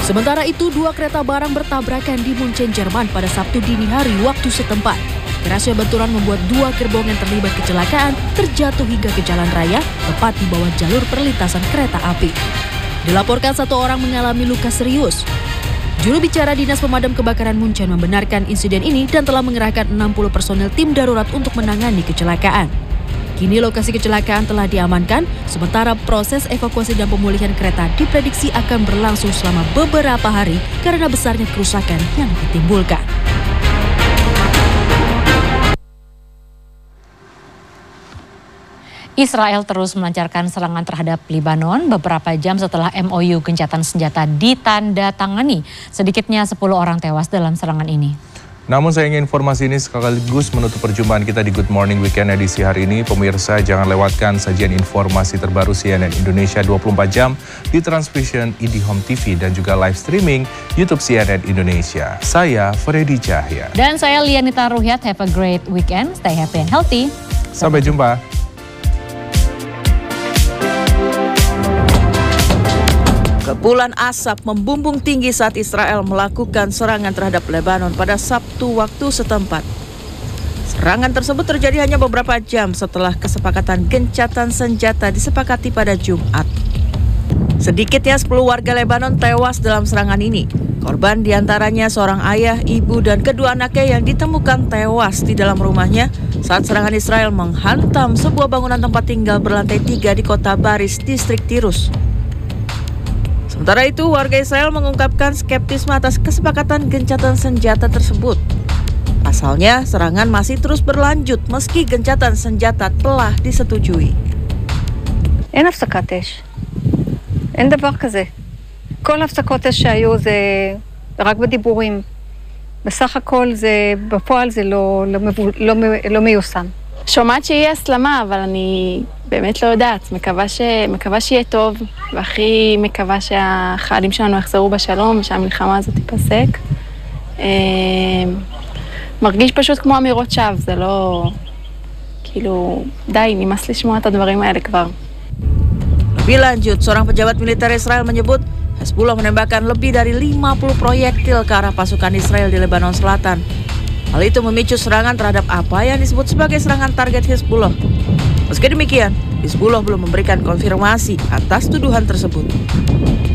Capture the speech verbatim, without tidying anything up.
Sementara itu, dua kereta barang bertabrakan di Munchen, Jerman pada Sabtu dini hari waktu setempat. Kerasnya benturan membuat dua gerbong yang terlibat kecelakaan terjatuh hingga ke jalan raya, tepat di bawah jalur perlintasan kereta api. Dilaporkan satu orang mengalami luka serius. Juru bicara Dinas Pemadam Kebakaran Munchen membenarkan insiden ini dan telah mengerahkan enam puluh personel tim darurat untuk menangani kecelakaan. Kini lokasi kecelakaan telah diamankan, sementara proses evakuasi dan pemulihan kereta diprediksi akan berlangsung selama beberapa hari karena besarnya kerusakan yang ditimbulkan. Israel terus melancarkan serangan terhadap Lebanon beberapa jam setelah M O U gencatan senjata ditandatangani. Sedikitnya sepuluh orang tewas dalam serangan ini. Namun sayangnya informasi ini sekaligus menutup perjumpaan kita di Good Morning Weekend edisi hari ini. Pemirsa, jangan lewatkan sajian informasi terbaru C N N Indonesia dua puluh empat jam di Transvision IndiHome T V dan juga live streaming YouTube C N N Indonesia. Saya Freddy Cahya. Dan saya Lianita Ruhyat. Have a great weekend. Stay happy and healthy. Sampai jumpa. Kepulan asap membumbung tinggi saat Israel melakukan serangan terhadap Lebanon pada Sabtu waktu setempat. Serangan tersebut terjadi hanya beberapa jam setelah kesepakatan gencatan senjata disepakati pada Jumat. Sedikitnya sepuluh warga Lebanon tewas dalam serangan ini. Korban diantaranya seorang ayah, ibu, dan kedua anaknya yang ditemukan tewas di dalam rumahnya saat serangan Israel menghantam sebuah bangunan tempat tinggal berlantai tiga di kota Baris, distrik Tirus. Sementara itu, warga Israel mengungkapkan skeptisme atas kesepakatan gencatan senjata tersebut. Pasalnya, serangan masih terus berlanjut meski gencatan senjata telah disetujui. אין הפסקת אש. אין דבר כזה. כל הפסקות אש שהיו זה רק בדיבורים. בסך הכל זה, בפועל זה לא, לא, לא, לא מיושם. שומעת שיהיה הסלמה, אבל אני באמת לא יודעת. מקווה, ש... מקווה שיהיה טוב, והכי מקווה שהחיילים שלנו יחזרו בשלום, ושהמלחמה הזאת תיפסק. מרגיש פשוט כמו אמירות שווא, זה לא... כאילו, די, נמאס לשמוע את הדברים האלה כבר. Lebih lanjut, seorang pejabat militer Israel menyebut Hezbollah menembakkan lebih dari lima puluh proyektil ke arah pasukan Israel di Lebanon Selatan. Hal itu memicu serangan terhadap apa yang disebut sebagai serangan target Hezbollah. Meski demikian, Hezbollah belum memberikan konfirmasi atas tuduhan tersebut.